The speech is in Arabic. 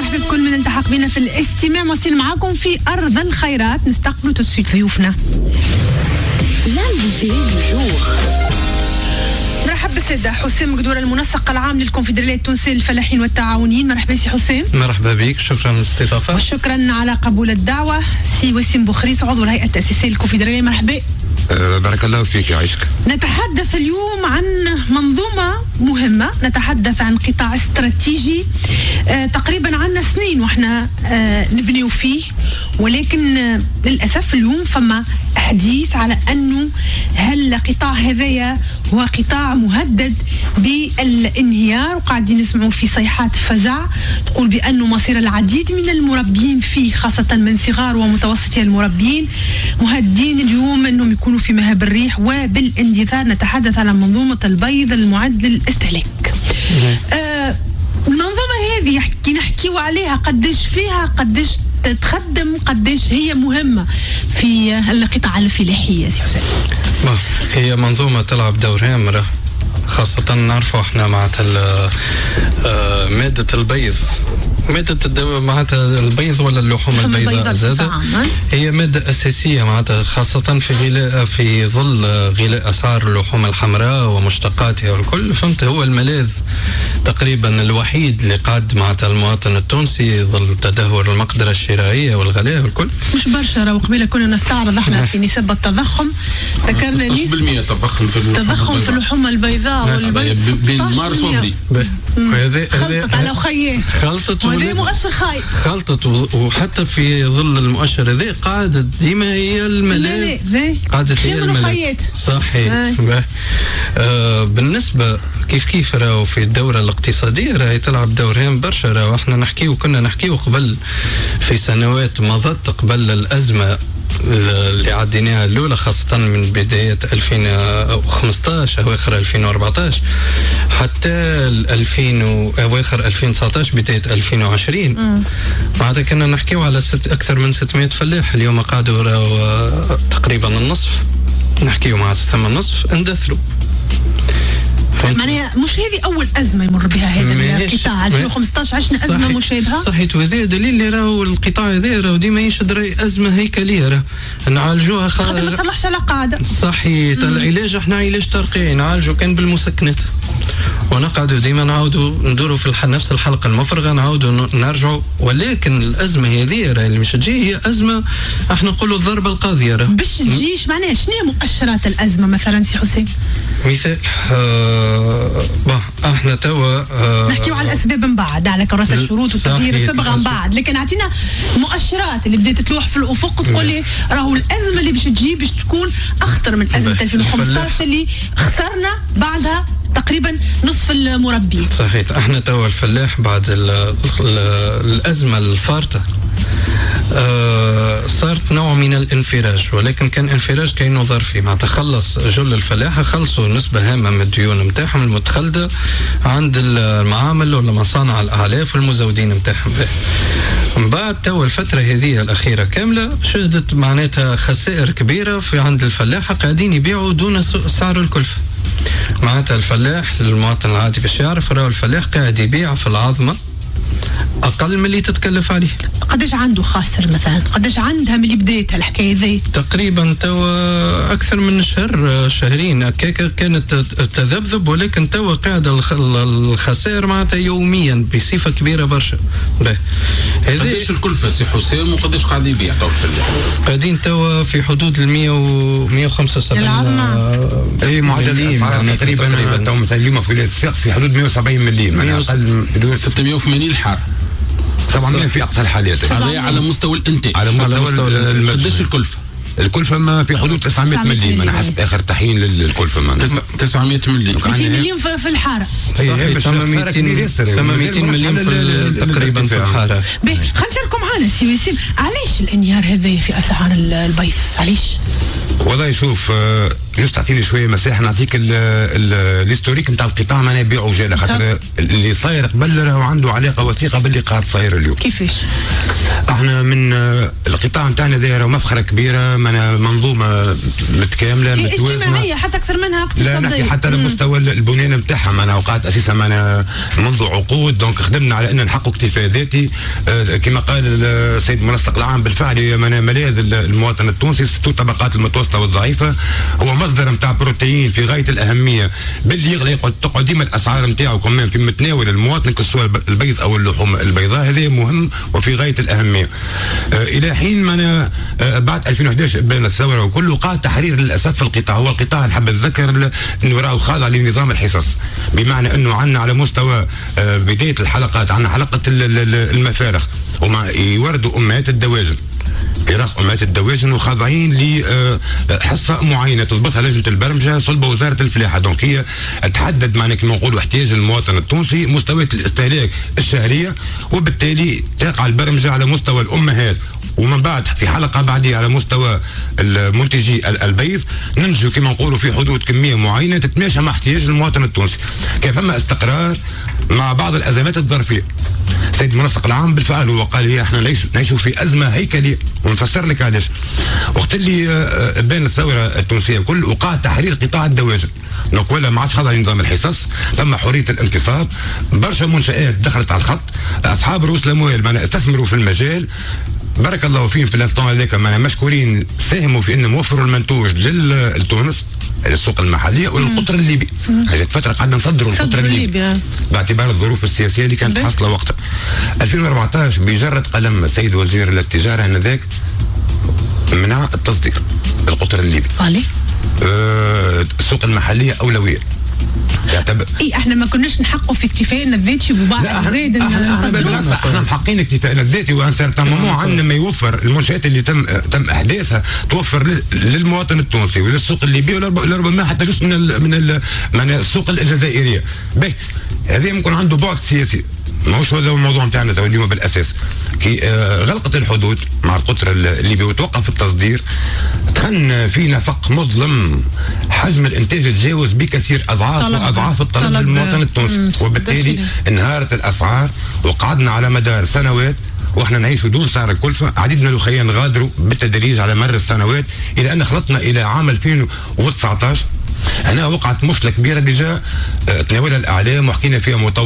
مرحبا بكل من التحق بنا في الاستماع. مواصلين معاكم في أرض الخيرات. نستقبلوا تسويت ضيوفنا. مرحبا بالسيدة حسين مقدورة، المنسق العام للكونفدرالية التونسية للفلاحين والتعاونيين. مرحبا سي حسين. مرحبا بك، شكرا للاستضافة. وشكرا على قبول الدعوة. سي وسيم بوخريس، عضو الهيئة التأسيسية للكونفدرالية. مرحبا. بارك الله فيك، يعيشك. نتحدث اليوم عن منظومة مهمة، نتحدث عن قطاع استراتيجي تقريبا عنا سنين واحنا نبنيو فيه، ولكن للأسف اليوم فما حديث على أنه هل القطاع هذايا هو قطاع مهدد بالانهيار، وقاعدين نسمعوا في صيحات فزع تقول بأنه مصير العديد من المربيين فيه، خاصة من صغار ومتوسطي المربيين، مهددين اليوم أنهم يكونوا في مهب الريح وبالاندثار. نتحدث على منظومة البيض المعد للاستهلاك. المنظومة هذه نحكيو عليها قديش فيها، قديش تخدم، قديش هي مهمة في القطاع الفلاحي يا سي حسين؟ هي منظومة تلعب دور هام، خاصة نعرفوا احنا معناتها مادة البيض، مادة معناتها البيض ولا اللحوم البيضاء زادة، هي مادة أساسية معناتها، خاصة في ظل غلاء أسعار اللحوم الحمراء ومشتقاتها والكل. فهمت، هو الملاذ تقريبا الوحيد اللي قاد معناتها المواطن التونسي ظل تدهور المقدرة الشرائية والغلاء والكل. مش برشا، وقبيله كنا نستعرض احنا في نسب التضخم، ذكرنا 16% تضخم في اللحوم البيضاء والبيض بين مارس وابريل. خلطت على وخيه، خلطت وهذا مؤشر خايف، خلطت. وحتى في ظل المؤشر هذا قاعدة ديما هي الملاذ، قاعدة هي الملاذ. صحيح. بالنسبة كيف راهو في الدورة الاقتصادية راهي تلعب دور هام برشا. راهو احنا كنا نحكيو قبل في سنوات مضت قبل الأزمة اللي عديناها الأولى، خاصة من بداية 2015 أواخر 2014 حتى 2000 أواخر 2019 بداية 2020. معناتها كنا نحكيو على أكثر من 600 فلاح. اليوم قعدوا تقريبا النصف، نحكيو مع ثم النصف اندثروا. معناها مش هذه أول أزمة يمر بها هذا القطاع. 2015 عشنا أزمة مشابهة. صحيح. وهذا دليل اللي راهو القطاع هذا راهو ديما يشد راهي أزمة هيكلية، راه نعالجوها خاطر ما تصلحش على قاعدة. صحيح. العلاج احنا علاج ترقيعي نعالجو كان بالمسكنات، ونقعدوا ديما نعاودوا ندوروا في نفس الحلقة المفرغة، نعاودوا نرجعوا. ولكن الأزمة هذه راهي اللي مش تجي هي أزمة احنا نقولوا الضربة القاضية. راه باش تجيش معناها شنو هي مؤشرات الأزمة مثلا سي حسين؟ مثال احنا توا نحكيو على الاسباب من بعد، على كراسة الشروط وتغيير الصبغه من بعد، لكن اعطينا مؤشرات اللي بدات تلوح في الافق وتقول لي راهو الازمه اللي باش تجي باش تكون اخطر من ازمه 2015 اللي خسرنا بعدها تقريبا نصف المربي. صحيح. احنا توا الفلاح بعد الازمه الفارطه صارت نوع من الانفراج، ولكن كان انفراج كأنه ظرفي. مع تخلص جل الفلاحة خلصوا نسبة هامة من الديون متاعهم المتخلدة عند المعامل ولا مصانع الأعلاف والمزودين متاعهم. من بعد توا الفترة هذه الأخيرة كاملة شهدت معناتها خسائر كبيرة في عند الفلاحة، قاعدين يبيعوا دون سعر الكلفة. معناتها الفلاح المواطن العادي باش يعرف راهو الفلاح قاعد يبيع في العظمة أقل من اللي تتكلف عليه. قداش عنده خاسر مثلا؟ قداش عندها من اللي بدايتها الحكاية ذي؟ تقريبا توا أكثر من شهرين كانت تذبذب، ولكن توا قاعدة الخسائر معناتها يوميا بصفة كبيرة برشا. قداش الكلفة سي حسام وقداش قاعد يبيع توا الفلاح؟ قاعدين توا في حدود 175 اي معدل تقريبا تو مثلا اليوم في الاسواق في حدود 170 مليم، يعني اقل 680 الحار 700 في اقصى الحالات. هذا على مستوى الانتاج. على مستوى قداش الكلفة؟ الكلفة ما في حدود 900 مليم، انا حسب اخر تحيين للكلفة ما 900 مليم. 200 مليون في الحارة. صحيح. ثم 200 مليون تقريبا في الحارة. خلينا نشاركوا معنا سي وسيم، علاش الانهيار هذا في اسعار البيض؟ علاش؟ والله شوف جوست تعطيني شويه مساحه نعطيك الهيستوريك نتاع القطاع معناها بيع وجاله، خاطر اللي صاير قبل راهو عنده علاقه وثيقه باللي قاعد صاير اليوم. كيفاش؟ احنا من القطاع نتاعنا ذا مفخره كبيره، منظومه متكامله متوازنه اجتماعيه حتى اكثر منها اقتصاديه. لا نحكي حتى على مستوى البنيان نتاعها، معناها وقعت اساسا معنا منذ عقود، دونك خدمنا على ان نحقق اكتفاء ذاتي. كما قال السيد المنسق العام بالفعل ملاذ المواطن التونسي، ستو طبقات المتوسطه والضعيفه، هو مصدر نتاع بروتين في غايه الاهميه، باللي يغلى تقعد ديما الاسعار نتاعو كمان في متناول المواطن كسواء البيض او اللحوم البيضاء، هذا مهم وفي غايه الاهميه. الى حين ما بعد 2011 بين الثوره وكله قاعد تحرير للاسف في القطاع. هو القطاع نحب نتذكر انه راهو خاضع لنظام الحصص، بمعنى انه عندنا على مستوى بدايه الحلقات عندنا حلقه المفارخ وما يوردوا امهات الدواجن، فراق امهات الدواجن وخاضعين لحصه معينه تضبطها لجنه البرمجه صلب وزاره الفلاحه. دونك هي تحدد معناها كما نقولوا احتياج المواطن التونسي، مستويات الاستهلاك الشهريه، وبالتالي تقع البرمجه على مستوى الامهات، ومن بعد في حلقه بعديه على مستوى المنتجي البيض ننتجوا كما نقولوا في حدود كميه معينه تتماشى مع احتياج المواطن التونسي. كان فما استقرار مع بعض الازمات الظرفيه. السيد المنسق العام بالفعل هو قال لي احنا نعيشوا في ازمه هيكليه، ونفسر لك علاش. وقت اللي بين الثوره التونسيه كل وقع تحرير قطاع الدواجن، دونك ولا ما عادش خاضع لنظام الحصص، تم حريه الانتصاب، برشا منشآت دخلت على الخط، اصحاب رؤوس الاموال معنا استثمروا في المجال، بارك الله فيهم في الانستون هذاك، معنا مشكورين ساهموا في انهم يوفروا المنتوج لتونس السوق المحليه والقطر الليبي. جات فتره قعدنا نصدروا القطر الليبي باعتبار الظروف السياسيه اللي كانت حاصله وقتها. 2014 بجرة قلم السيد وزير التجاره انذاك منع التصدير القطر الليبي. السوق المحليه اولويه. اي احنا ما كناش نحققوا في اكتفائنا الذاتي وبعد زايد احنا محققين اكتفائنا الذاتي، وان سارتان مومون عندنا ما يوفر المنشات اللي تم احداثها توفر للمواطن التونسي وللسوق الليبي ولربما حتى جزء من السوق الجزائريه. باهي هذا ممكن عنده بعد سياسي، ماهوش هذا الموضوع نتاعنا اليوم بالاساس. كي غلقت الحدود مع القطر الليبي وتوقف التصدير، دخلنا في نفق مظلم، حجم الانتاج تجاوز بكثير اضعاف الطلب للمواطن التونسي، وبالتالي انهارت الاسعار وقعدنا على مدار سنوات واحنا نعيش دون سعر الكلفه. عديد من الاخوان غادروا بالتدريج على مر السنوات الى ان خلطنا الى عام 2019. هنا وقعت مشكله كبيره ديجا تناولها الاعلام وحكينا فيها